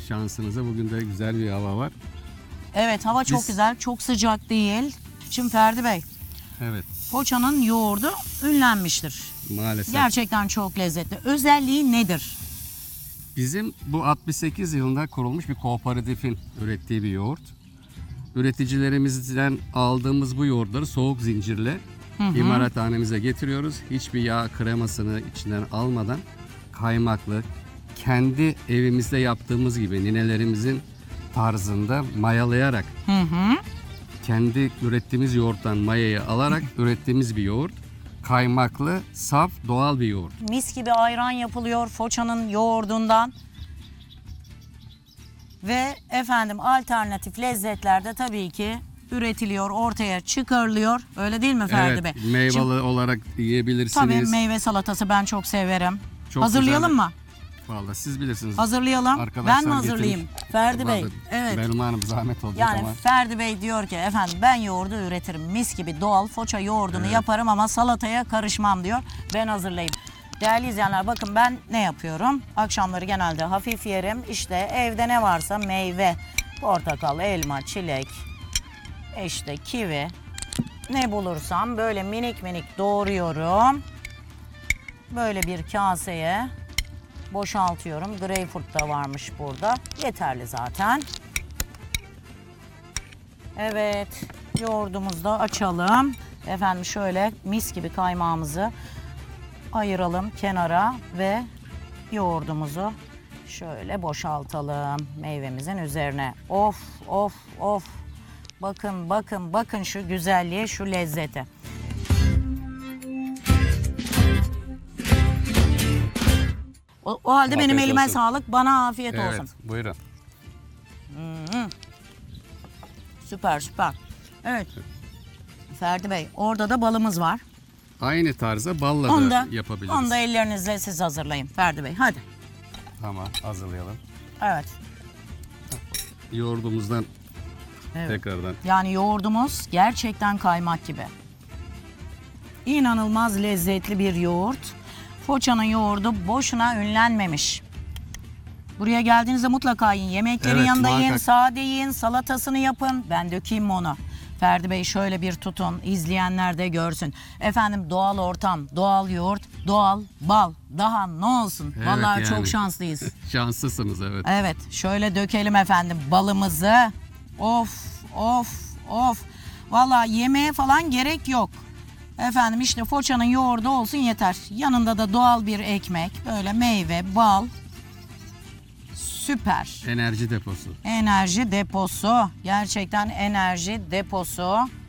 şansınıza bugün de güzel bir hava var. Evet, hava çok güzel, çok sıcak değil. Şimdi Ferdi Bey, Evet, Foça'nın yoğurdu ünlenmiştir. maalesef. Gerçekten çok lezzetli. Özelliği nedir? Bizim bu 68 yılında kurulmuş bir kooperatifin ürettiği bir yoğurt. Üreticilerimizden aldığımız bu yoğurtları soğuk zincirle imalathanemize getiriyoruz. Hiçbir yağ kremasını içinden almadan kaymaklı, kendi evimizde yaptığımız gibi ninelerimizin tarzında mayalayarak kendi ürettiğimiz yoğurttan mayayı alarak ürettiğimiz bir yoğurt. Kaymaklı, saf, doğal bir yoğurt. Mis gibi ayran yapılıyor Foça'nın yoğurdundan. Ve efendim alternatif lezzetler de tabii ki üretiliyor, ortaya çıkarılıyor. Öyle değil mi Ferdi Bey? Evet, meyveli olarak yiyebilirsiniz. Tabii meyve salatası ben çok severim. Çok Hazırlayalım güzel. mı? Vallahi siz bilirsiniz. Hazırlayalım. Arkadaşlar Ben mi hazırlayayım? getirmiş. Ferdi Bey. Vallahi Evet. Benim hanım zahmet olacak Yani ama. Ferdi Bey diyor ki efendim ben yoğurdu üretirim. Mis gibi doğal Foça yoğurdunu yaparım ama salataya karışmam diyor. Ben hazırlayayım. Değerli izleyenler bakın ben ne yapıyorum? Akşamları genelde hafif yerim. İşte evde ne varsa meyve, portakal, elma, çilek, işte kivi ne bulursam böyle minik minik doğruyorum. Böyle bir kaseye boşaltıyorum. Greyfurt da varmış burada. Yeterli zaten. Evet, yoğurdumuzu da açalım. Efendim şöyle mis gibi kaymağımızı ayıralım kenara ve yoğurdumuzu şöyle boşaltalım meyvemizin üzerine. Of of of. Bakın bakın bakın şu güzelliğe, şu lezzete. O halde benim Afiyet elime olsun. sağlık. Bana afiyet Evet, olsun. buyurun. Süper süper. Evet. Ferdi Bey orada da balımız var. Aynı tarza balla Onu da da, yapabiliriz. onu da ellerinizle siz hazırlayın Ferdi Bey. Hadi. Tamam, hazırlayalım. Evet. Yoğurdumuzdan Evet. tekrardan. Yani yoğurdumuz gerçekten kaymak gibi. İnanılmaz lezzetli bir yoğurt. Foça'nın yoğurdu boşuna ünlenmemiş. Buraya geldiğinizde mutlaka yiyin. Yemeklerin Evet, yanında yiyin, muhakkak. sade yiyin, salatasını yapın. Ben dökeyim mi onu? Ferdi Bey şöyle bir tutun, izleyenler de görsün. Efendim doğal ortam, doğal yoğurt, doğal bal. Daha ne olsun? Evet, Vallahi yani. çok şanslıyız. Şanslısınız, evet. Evet, şöyle dökelim efendim balımızı. Of, of, of. Vallahi yemeğe falan gerek yok. Efendim işte Foça'nın yoğurdu olsun yeter. Yanında da doğal bir ekmek, böyle meyve, bal. Süper. Enerji deposu. Enerji deposu. Gerçekten enerji deposu.